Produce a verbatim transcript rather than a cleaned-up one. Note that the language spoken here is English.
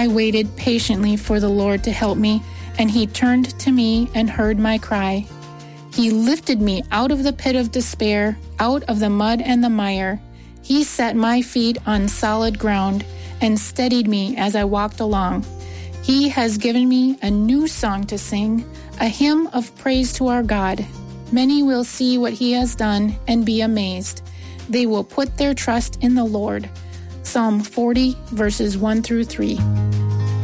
I waited patiently for the Lord to help me, and he turned to me and heard my cry. He lifted me out of the pit of despair, out of the mud and the mire. He set my feet on solid ground and steadied me as I walked along. He has given me a new song to sing, a hymn of praise to our God. Many will see what he has done and be amazed. They will put their trust in the Lord. Psalm forty, verses one through three.